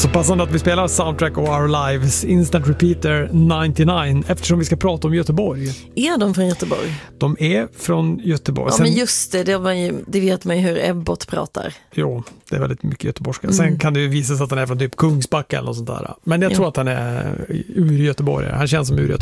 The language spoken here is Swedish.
Så passande att vi spelar Soundtrack of Our Lives Instant Repeater 99 eftersom vi ska prata om Göteborg. Är de från Göteborg? De är från Göteborg. Ja, men just det vet man ju hur Ebbot pratar. Jo, det är väldigt mycket göteborgska. Sen kan det ju visa sig att han är från typ Kungsbacka eller något sånt där. Men jag tror att han är ur Göteborg. Han känns som ur Göteborg.